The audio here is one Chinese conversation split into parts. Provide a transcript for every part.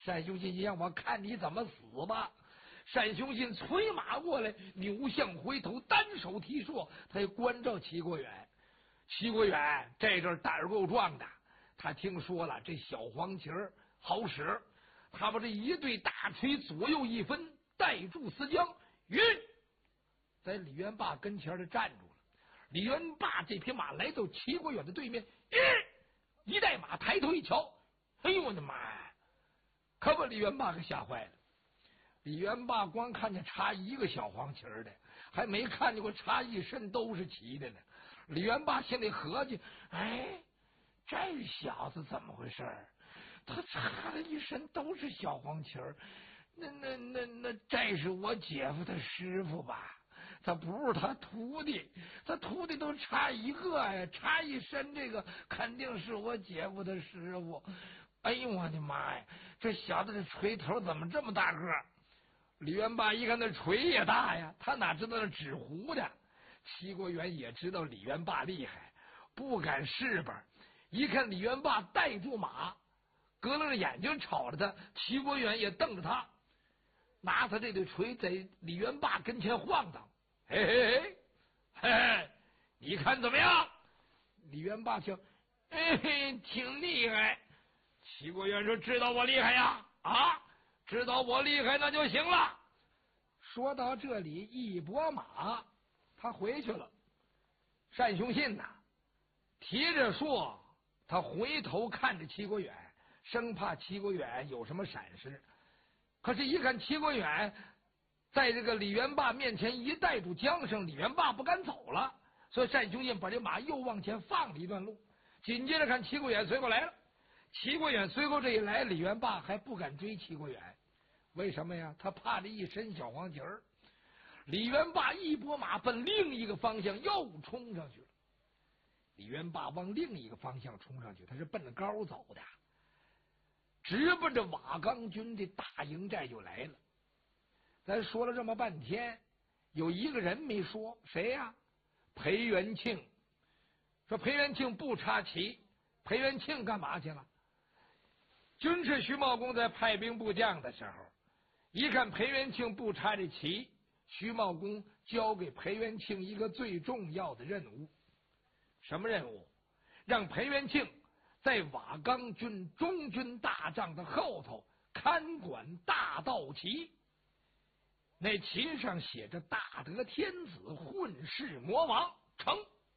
单雄信心想：“我看你怎么死吧！”单雄信催马过来，扭向回头，单手提槊，他也关照齐国远。齐国远这阵胆儿够壮的，他听说了这小黄旗儿好使，他把这一对大锤左右一分，带住思江，在李元霸跟前就站住了。李元霸这匹马来到齐国远的对面，一带马抬头一瞧，哎呦我的妈呀！可把李元霸给吓坏了。李元霸光看见插一个小黄旗的，还没看见过插一身都是旗的呢。李元霸心里合计：这小子怎么回事？他插了一身都是小黄旗儿，那这是我姐夫的师傅吧？他不是他徒弟，他徒弟都插一个呀，插一身这个肯定是我姐夫的师傅。哎呦我的妈呀！这小子的锤头怎么这么大个？李元霸一看那锤也大呀，他哪知道那纸糊的？齐国远也知道李元霸厉害，不敢试吧。一看李元霸带住马，隔了眼睛瞅着他，齐国远也瞪着他，拿他这对锤在李元霸跟前晃荡。嘿，你看怎么样？李元霸听，挺厉害。齐国远说：“知道我厉害呀？知道我厉害那就行了。”说到这里，一拨马，他回去了。单雄信呐，提着槊，他回头看着齐国远，生怕齐国远有什么闪失。可是，一看齐国远在这个李元霸面前一带住缰绳，李元霸不敢走了，所以单雄信把这马又往前放了一段路。紧接着看齐国远随过来了，齐国远随后这一来，李元霸还不敢追齐国远，为什么呀？他怕这一身小黄旗儿。李元霸一拨马奔另一个方向又冲上去了。李元霸往另一个方向冲上去，他是奔着高走的，直奔着瓦岗军的大营寨就来了。咱说了这么半天，有一个人没说，谁呀？裴元庆。说裴元庆不插旗，裴元庆干嘛去了？军师徐茂公在派兵部将的时候，一看裴元庆不插这旗，徐茂公交给裴元庆一个最重要的任务。什么任务？让裴元庆在瓦岗军中军大帐的后头看管大道旗。那旗上写着大德天子，混世魔王，成。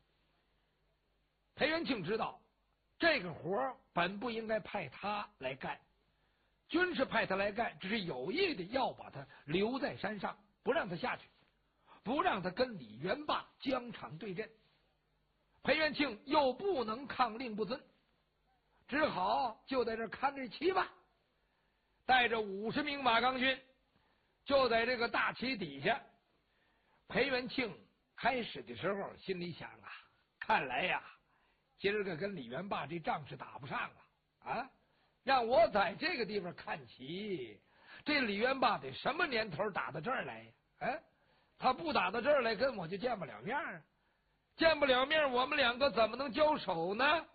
裴元庆知道这个活本不应该派他来干，军师派他来干，只是有意的要把他留在山上，不让他下去，不让他跟李元霸疆场对阵。裴元庆又不能抗令不遵，只好就在这看着旗吧，带着50名瓦岗军就在这个大旗底下。裴元庆开始的时候心里想看来呀，今儿个跟李元霸这仗是打不上了让我在这个地方看齐，这李元霸得什么年头打到这儿来呀？他不打到这儿来，跟我就见不了面见不了面，我们两个怎么能交手呢？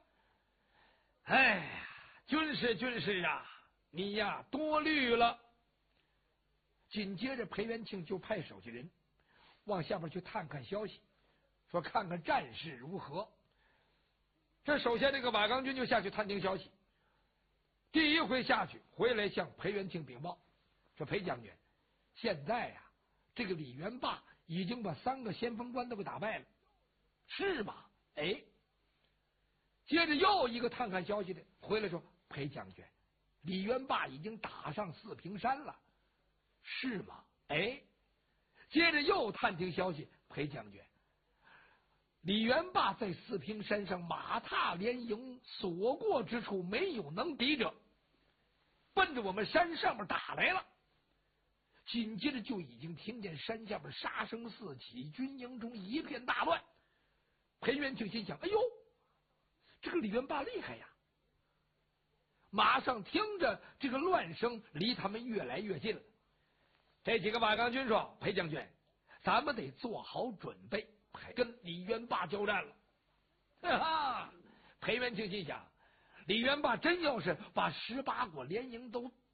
军师啊，你呀多虑了。紧接着裴元庆就派手下人往下边去探看消息，说看看战事如何。这手下这个瓦岗军就下去探听消息，第一回下去回来向裴元庆禀报，说裴将军，现在这个李元霸已经把3个先锋官都给打败了。是吗？接着又一个探看消息的回来说，裴将军，李元霸已经打上四平山了。是吗？接着又探听消息，裴将军，李元霸在四平山上马踏连营，所过之处没有能敌者，奔着我们山上面打来了。紧接着就已经听见山下边杀声四起，军营中一片大乱。裴元庆心想，哎呦，这个李元霸厉害呀！马上听着这个乱声离他们越来越近了。这几个瓦岗军说，裴将军，咱们得做好准备，跟李元霸交战了。裴元庆心想，李元霸真要是把18国联营都